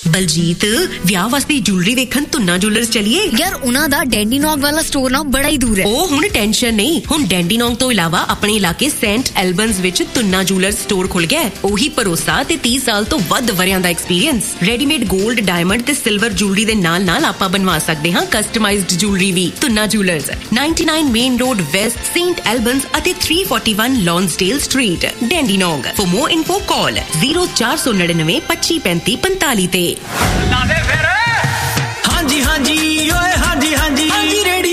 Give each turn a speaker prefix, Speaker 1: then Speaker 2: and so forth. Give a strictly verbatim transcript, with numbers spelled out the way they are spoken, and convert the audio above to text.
Speaker 1: ਬਲਜੀਤ ਵਿਆਹ ਵਾਸਤੇ ਜੁਐਲਰੀ ਵੇਖਣ ਤੁੰਨਾ ਜੁਐਲਰਸ ਚਲੀਏ
Speaker 2: ਯਾਰ ਉਹਨਾਂ ਦਾ ਡੈਂਡੀਨੋਂਗ ਵਾਲਾ ਸਟੋਰ ਨਾ ਬੜਾ ਹੀ ਦੂਰ ਹੈ।
Speaker 1: ਉਹ ਹੁਣ ਟੈਨਸ਼ਨ ਨਹੀਂ, ਹੁਣ ਡੈਂਡੀਨੋਂਗ ਤੋਂ ਇਲਾਵਾ ਆਪਣੇ ਇਲਾਕੇ ਸੈਂਟ ਐਲਬਨਸ ਵਿੱਚ ਤੁੰਨਾ ਜੁਐਲਰਸ ਸਟੋਰ ਖੁੱਲ ਗਿਆ। ਉਹੀ ਭਰੋਸਾ ਤੇ ਤੀਹ ਸਾਲ ਤੋਂ ਵੱਧ ਵਰਿਆਂ ਦਾ ਐਕਸਪੀਰੀਅੰਸ। ਰੈਡੀਮੇਡ 골ਡ, ਡਾਇਮੰਡ ਤੇ ਸਿਲਵਰ ਜੁਐਲਰੀ ਦੇ ਨਾਲ ਨਾਲ ਆਪਾਂ ਬਣਵਾ ਸਕਦੇ ਹਾਂ ਕਸਟਮਾਈਜ਼ਡ ਜੁਐਲਰੀ ਵੀ। Tuna jewellers ninety-nine main road West, Saint ਐਲਬਨਸ ਅਤੇ three forty-one ਲੌਂਸਡੇਲ street, ਡੈਂਡੀਨੋਂਗ। For more info call zero four nine nine twenty thirty forty-five ਤੇ।
Speaker 3: ਹਾਂਜੀ ਹਾਂਜੀ ਓਏ ਹਾਂਜੀ ਹਾਂਜੀ ਹਾਂਜੀ